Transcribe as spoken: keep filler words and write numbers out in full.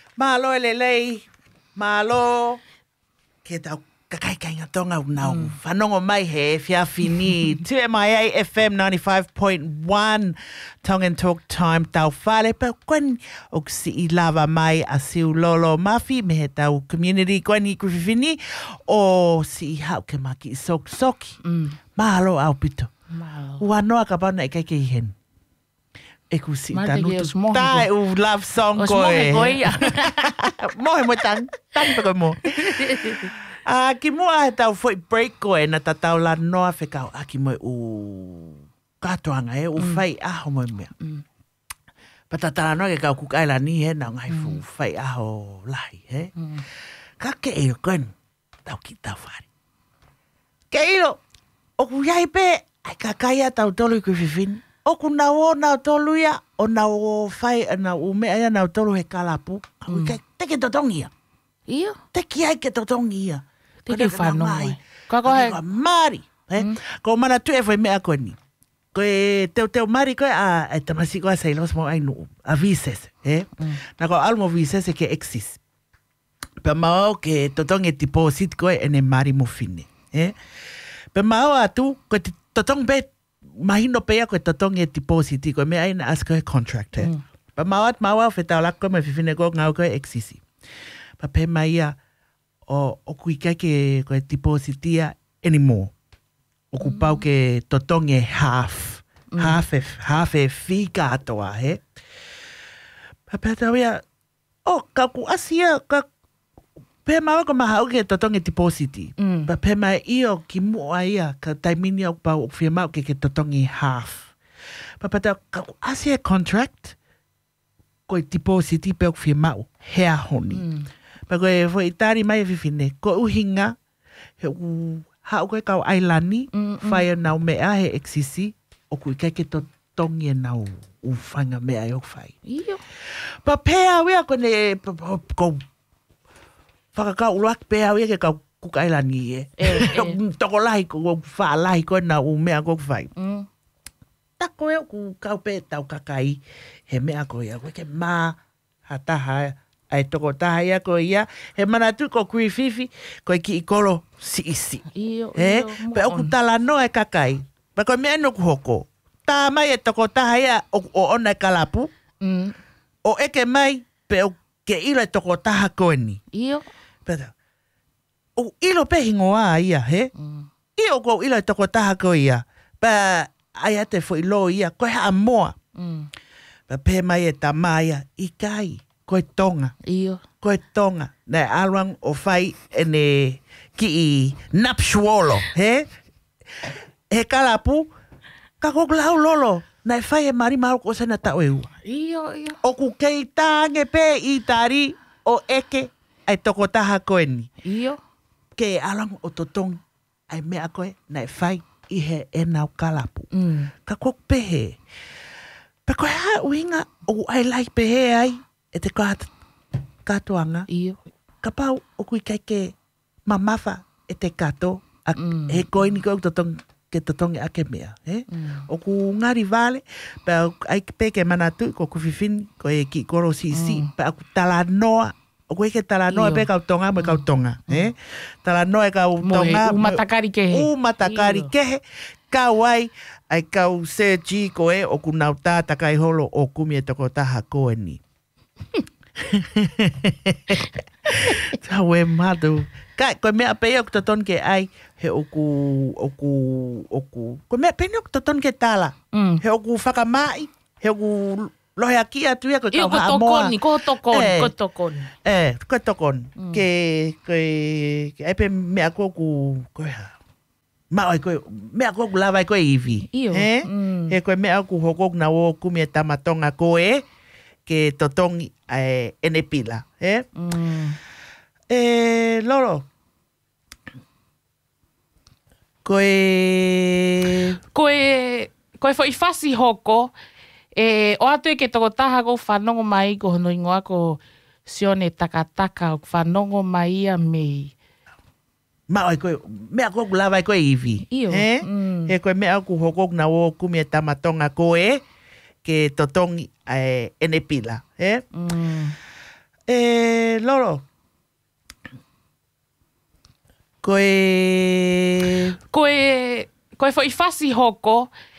Malo ele lei, malo ke tau kakai kainga tonga unau. Mm. Whanongo mai he fia fini. two M I A F M ninety-five point one. Tongue and Talk Time tau whale. Pa kwen o si I lava mai a siu lolo mafi me he tau community kwen I kuwhiwhini o si I hau ke maki I sok soki. Mm. Mahalo au pito. Mahalo. Ua noa ka pauna I kake I hen. E ku si Mate tanu ke tu os mohe tai ko. u love song Os koe. mohe koe ia. Mohe mo tang. Tang pa koe mo. Ah, ki mua he tau foi break koe na ta tau la noa whekau. A ki moe u katoanga e, u whai aho moe mea. Mm. Pa ta tala noa ke kau kukaila ni he, na ngai fu whai aho lahi he. Mm. Ka ke eo koe tau ki tau whare. Ke ilo, o ku iai pe, ai ka kaia tau tolu I kuwhiwhini. O ku na o na tolu ia, o na o whai, na o mea ia na tolu he kalapu. Mm. Teke totongi ia. Ia. Teki ai ke totongi ia. Teke whanonga ai. Ka Ko ko he. he. Mari. Eh? Mm. Ko mana tu e foi mea koe ni. Ko e teo teo mari koe a e tamasi koe sa ilos mo ai nu. A visese. Eh? Mm. Na ko almo visese ke exis. Pe mao ke totongi tipo sit koe ene mari mo fine. Eh? Pe mao atu ko te totong be mahino pea koe totongi tipo sit koe me ai na as koe contract. Eh? Mm. Pe mao at mao au fetau lako me fifine koe ngau koe exisi. Pa pe maia o o kuika ke ko tipo sitia anymore. O ku pau ke totonge half. Mm. Half e half e fika atoa he. Pa pe tau ia o ka ku asia ka pe mawa ko maha ke totonge tipo siti. Mm. Pa pe mai io ki mua ia ka taimini o pau o firma ke ke totonge half. Pa pe tau ka ku asia contract ko tipo siti pe o firma hea honi. Mm. Pa koe foi tari mai fifine. Ko uhinga, he u hao koe kau ailani, whai nau mea he exisi, o kui keke to tongi e nau u whanga mea e o whai. Iyo. Pa pēa wea kone, ko whakakau uruak pēa wea ke kau kuka ailani e. Toko lahi ko wha lahi koe nau u mea ko whai. Tako e ku kau pē tau kakai, he mea koe a koe ke mā hataha ai toko taha ia ko ia, he manatu ko kui fifi, ko ki I koro si isi. Iyo, eh? iyo. Pe oku tala no e kakai. Pa ko mea no ku hoko. Tā mai e toko taha ia o, o ona e kalapu. Mm. O eke mai, pe o ke ilo e toko taha koe ni. Iyo. Pe ta, o ilo pe hingoa ia, he? Mm. Io ko ilo e toko taha koe ia. Pa ai ate fo ilo ia, koe ha moa. Mm. Pa pe mai e tamaia, I kai. Koe tonga. Iyo. Koe tonga. Nei arang o whai ene ki I napshuolo. He? He kalapu. Ka kok lau lolo. Nei whai e mari maru ko sena tau e ua. Iyo, iyo. O ku kei tānge pē I tari o eke ai toko taha koe ni. Iyo. Ke arang o totong ai mea koe nei whai I he e nau kalapu. Mm. Ka kok pehe. Pa koe ha uinga o ai lai pehe ai. E te kāta, kātoanga. Iyo. Ka pau o kui kai ke mamafa e te kato. A, mm. He koe ni koe totong, ke totongi ake mea. Eh? Mm. O ku ngari vale, pa ai pe ke manatu, ko ku fifini, ko e ki koro si si, mm. pa ku tala noa, o ku ke tala noa pe kau tonga, mo kau tonga. Mm. Eh? Tala noa e kau tonga. U matakari kehe. U matakari kehe. Kau ai, ai kau se chi koe, o ku nau tāta kai holo, o kumi e toko taha koe ni. Tau e madu. Kai, koe mea pei o kutoton ke ai, he oku, oku, oku. Koe mea pei o kutoton ke tala. Mm. He oku whakamai, he oku lohe aki atu ia koe kau haa moa. Iyo, ko tokoni, ko tokoni. Eh, ko tokoni. Mm. Ke, koe, ke ai pe mea koku, koe ha. Mao ai koe, mea koku lava ai koe iwi. Iyo. Eh? Mm. He koe mea oku hokok na o kumi e tamatonga koe, ke totongi e ene pila. Eh? Mm. E, loro. Koe... Koe... Koe fo I whasi hoko, e, o atu e ke toko taha ko whanongo mai ko hono ingoa ko sione takataka o whanongo mai a mei. Ma oi koe, mea koe lava ai koe iwi. Iyo. Eh? Mm. He koe mea ku hokok na o kumi e tamatonga koe, ke totongi e ene pila. Eh? Mm. E loro. Koe... Koe, koe fo i whasi hoko,